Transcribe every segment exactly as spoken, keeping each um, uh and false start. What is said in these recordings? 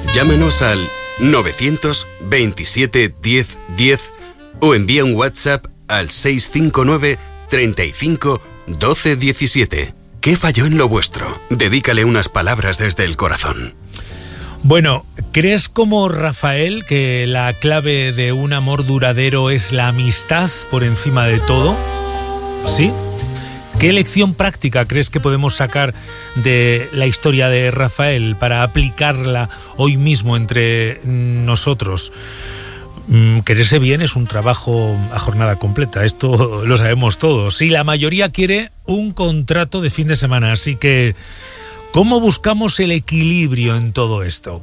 Llámanos al novecientos veintisiete diez diez o envía un WhatsApp al seis cinco nueve treinta y cinco doce diecisiete. ¿Qué falló en lo vuestro? Dedícale unas palabras desde el corazón. Bueno, ¿crees como Rafael que la clave de un amor duradero es la amistad por encima de todo? ¿Sí? ¿Qué lección práctica crees que podemos sacar de la historia de Rafael para aplicarla hoy mismo entre nosotros? Mm, quererse bien es un trabajo a jornada completa, esto lo sabemos todos. Y la mayoría quiere un contrato de fin de semana, así que ¿cómo buscamos el equilibrio en todo esto?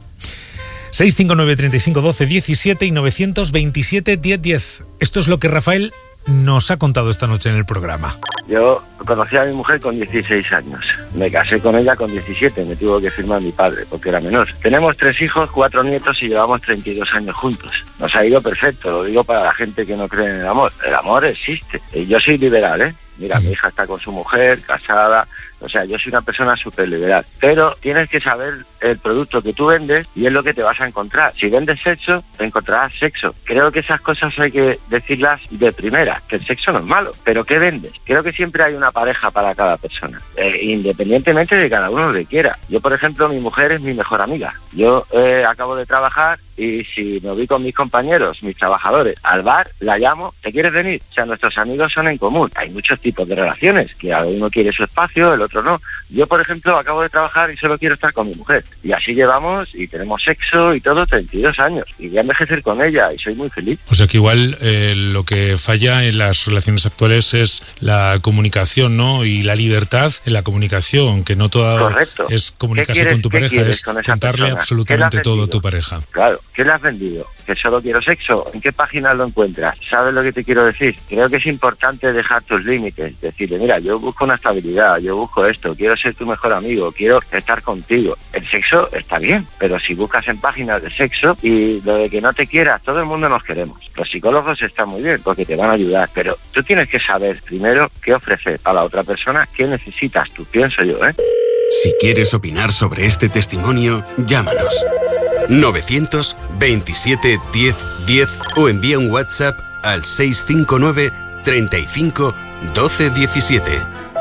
seis cinco nueve, treinta y cinco, doce, diecisiete y novecientos veintisiete, diez, diez. Esto es lo que Rafael nos ha contado esta noche en el programa. Yo conocí a mi mujer con dieciséis años. Me casé con ella con diecisiete. Me tuvo que firmar mi padre porque era menor. Tenemos tres hijos, cuatro nietos y llevamos treinta y dos años juntos. Nos ha ido perfecto. Lo digo para la gente que no cree en el amor. El amor existe. Y yo soy liberal, ¿eh? Mira, mi hija está con su mujer, casada. O sea, yo soy una persona súper liberal. Pero tienes que saber el producto que tú vendes y es lo que te vas a encontrar. Si vendes sexo, encontrarás sexo. Creo que esas cosas hay que decirlas de primera, que el sexo no es malo. Pero ¿qué vendes? Creo que siempre hay una pareja para cada persona, eh, independientemente de cada uno lo que quiera. Yo, por ejemplo, mi mujer es mi mejor amiga. Yo eh, acabo de trabajar y si me voy con mis compañeros, mis trabajadores, al bar, la llamo, ¿te quieres venir? O sea, nuestros amigos son en común. Hay muchos tipos de relaciones, que uno quiere su espacio, el otro no. Yo, por ejemplo, acabo de trabajar y solo quiero estar con mi mujer. Y así llevamos y tenemos sexo y todo treinta y dos años. Y voy a envejecer con ella y soy muy feliz. O sea que igual eh, lo que falla en las relaciones actuales es la comunicación, ¿no? Y la libertad en la comunicación, que no toda Correcto. es comunicarse con tu pareja, es con contarle persona? absolutamente todo a tu pareja. Claro, ¿qué le has vendido? Que solo quiero sexo. ¿En qué página lo encuentras? ¿Sabes lo que te quiero decir? Creo que es importante dejar tus límites. Decirle, mira, yo busco una estabilidad, yo busco esto, quiero ser tu mejor amigo, quiero estar contigo. El sexo está bien, pero si buscas en páginas de sexo y lo de que no te quieras, todo el mundo nos queremos. Los psicólogos están muy bien porque te van a ayudar, pero tú tienes que saber primero qué ofrecer a la otra persona, qué necesitas tú, pienso yo, ¿eh? Si quieres opinar sobre este testimonio, llámanos. novecientos veintisiete diez diez o envía un WhatsApp al seis cinco nueve treinta y cinco doce diecisiete.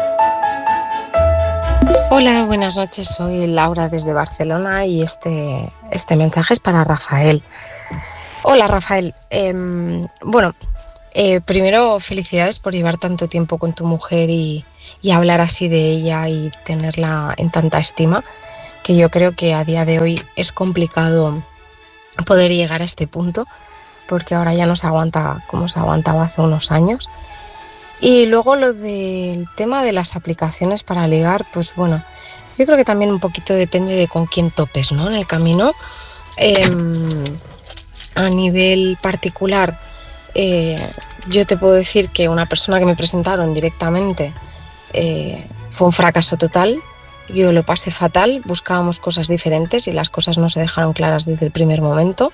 Hola, buenas noches. Soy Laura desde Barcelona y este, este mensaje es para Rafael. Hola, Rafael. Eh, bueno, eh, primero felicidades por llevar tanto tiempo con tu mujer y, y hablar así de ella y tenerla en tanta estima, que yo creo que a día de hoy es complicado poder llegar a este punto, porque ahora ya no se aguanta como se aguantaba hace unos años. Y luego lo del tema de las aplicaciones para ligar, pues bueno, yo creo que también un poquito depende de con quién topes, ¿no? En el camino. Eh, a nivel particular, eh, yo te puedo decir que una persona que me presentaron directamente eh, fue un fracaso total. Yo lo pasé fatal, buscábamos cosas diferentes y las cosas no se dejaron claras desde el primer momento.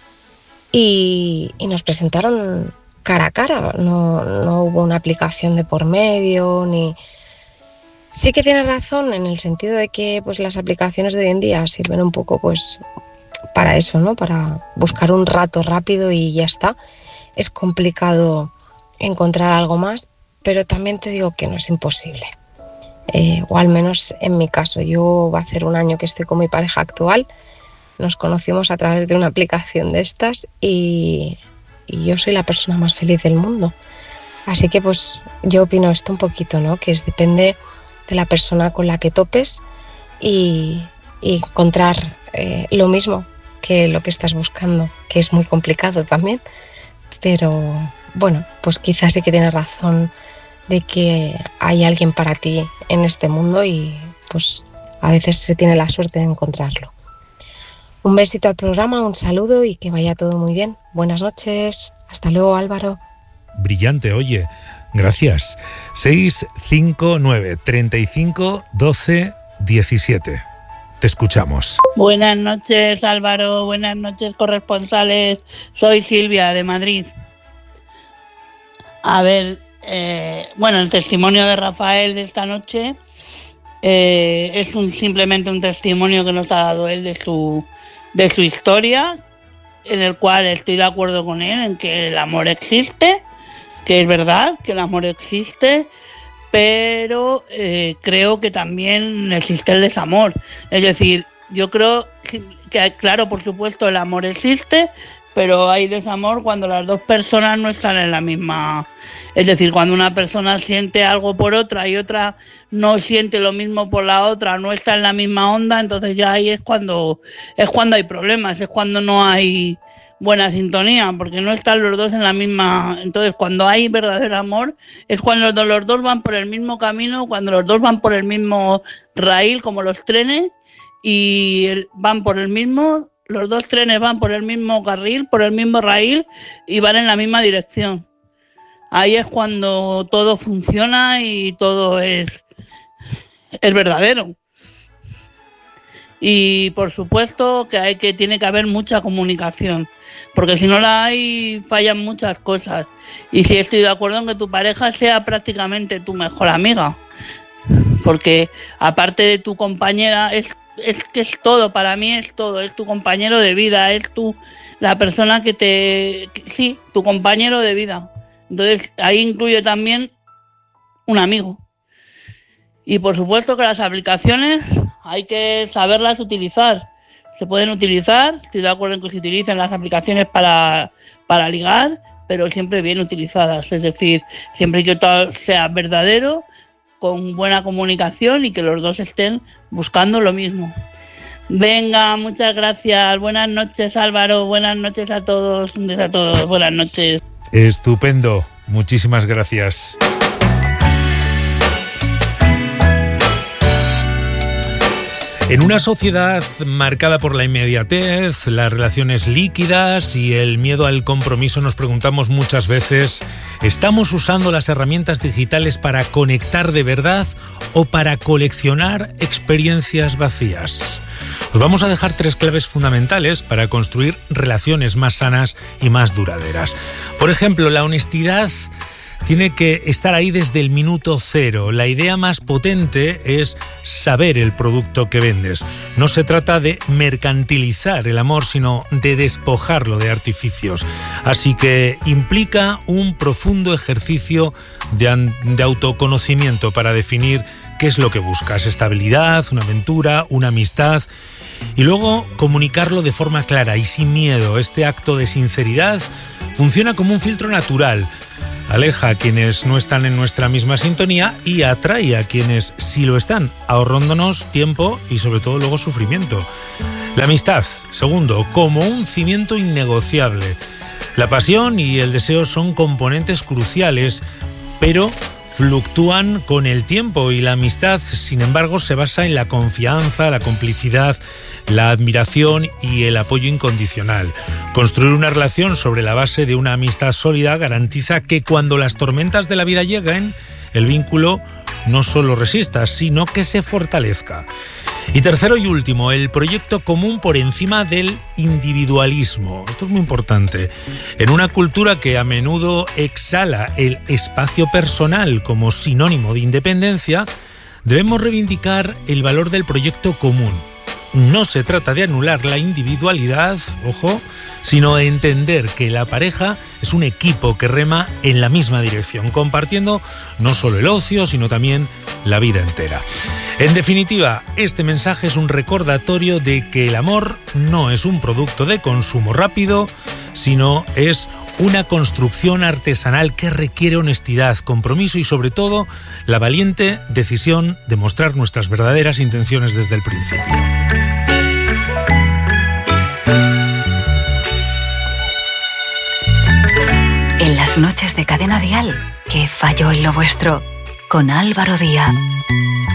Y, y nos presentaron cara a cara, no, no hubo una aplicación de por medio, ni... Sí que tienes razón en el sentido de que pues, las aplicaciones de hoy en día sirven un poco pues, para eso, ¿no? Para buscar un rato rápido y ya está. Es complicado encontrar algo más, pero también te digo que no es imposible. Eh, o al menos en mi caso. Yo va a hacer un año que estoy con mi pareja actual. Nos conocimos a través de una aplicación de estas y... y yo soy la persona más feliz del mundo. Así que pues yo opino esto un poquito, ¿no? Que es, depende de la persona con la que topes y, y encontrar eh, lo mismo que lo que estás buscando, que es muy complicado también. Pero bueno, pues quizás sí que tienes razón de que hay alguien para ti en este mundo y pues a veces se tiene la suerte de encontrarlo. Un besito al programa, un saludo y que vaya todo muy bien. Buenas noches. Hasta luego, Álvaro. Brillante, oye. Gracias. seis cinco nueve treinta y cinco doce diecisiete. Te escuchamos. Buenas noches, Álvaro. Buenas noches, corresponsales. Soy Silvia, de Madrid. A ver, eh, bueno, el testimonio de Rafael de esta noche eh, es un, simplemente un testimonio que nos ha dado él de su... de su historia, en el cual estoy de acuerdo con él en que el amor existe, que es verdad que el amor existe, pero eh, creo que también existe el desamor. Es decir, yo creo que, que, claro, por supuesto, el amor existe, pero hay desamor cuando las dos personas no están en la misma... Es decir, cuando una persona siente algo por otra y otra no siente lo mismo por la otra, no está en la misma onda, entonces ya ahí es cuando, es cuando hay problemas, es cuando no hay buena sintonía, porque no están los dos en la misma... Entonces, cuando hay verdadero amor, es cuando los dos van por el mismo camino, cuando los dos van por el mismo raíl, como los trenes, y van por el mismo... Los dos trenes van por el mismo carril, por el mismo raíl y van en la misma dirección. Ahí es cuando todo funciona y todo es, es verdadero. Y por supuesto que hay que tiene que haber mucha comunicación, porque si no la hay fallan muchas cosas. Y sí estoy de acuerdo en que tu pareja sea prácticamente tu mejor amiga, porque aparte de tu compañera es es que es todo, para mí es todo, es tu compañero de vida, es tu la persona que te... Que, sí, tu compañero de vida. Entonces ahí incluye también un amigo. Y por supuesto que las aplicaciones hay que saberlas utilizar. Se pueden utilizar, estoy de acuerdo en que se utilicen las aplicaciones para, para ligar, pero siempre bien utilizadas. Es decir, siempre que todo sea verdadero, con buena comunicación y que los dos estén buscando lo mismo. Venga, muchas gracias. Buenas noches, Álvaro. Buenas noches a todos. A todos. Buenas noches. Estupendo. Muchísimas gracias. En una sociedad marcada por la inmediatez, las relaciones líquidas y el miedo al compromiso, nos preguntamos muchas veces, ¿estamos usando las herramientas digitales para conectar de verdad o para coleccionar experiencias vacías? Os vamos a dejar tres claves fundamentales para construir relaciones más sanas y más duraderas. Por ejemplo, la honestidad tiene que estar ahí desde el minuto cero. La idea más potente es saber el producto que vendes. No se trata de mercantilizar el amor, sino de despojarlo de artificios. Así que implica un profundo ejercicio de, de autoconocimiento para definir qué es lo que buscas. Estabilidad, una aventura, una amistad. Y luego comunicarlo de forma clara y sin miedo. Este acto de sinceridad funciona como un filtro natural. Aleja a quienes no están en nuestra misma sintonía y atrae a quienes sí lo están, ahorrándonos tiempo y sobre todo luego sufrimiento. La amistad, segundo, como un cimiento innegociable. La pasión y el deseo son componentes cruciales, pero fluctúan con el tiempo, y la amistad, sin embargo, se basa en la confianza, la complicidad, la admiración y el apoyo incondicional. Construir una relación sobre la base de una amistad sólida garantiza que cuando las tormentas de la vida lleguen, el vínculo no solo resista, sino que se fortalezca. Y tercero y último, el proyecto común por encima del individualismo. Esto es muy importante. En una cultura que a menudo exhala el espacio personal como sinónimo de independencia, debemos reivindicar el valor del proyecto común. No se trata de anular la individualidad, ojo, sino de entender que la pareja es un equipo que rema en la misma dirección, compartiendo no solo el ocio, sino también la vida entera. En definitiva, este mensaje es un recordatorio de que el amor no es un producto de consumo rápido, sino es una construcción artesanal que requiere honestidad, compromiso y sobre todo la valiente decisión de mostrar nuestras verdaderas intenciones desde el principio. En las noches de Cadena Dial, ¿qué falló en lo vuestro? Con Álvaro Díaz.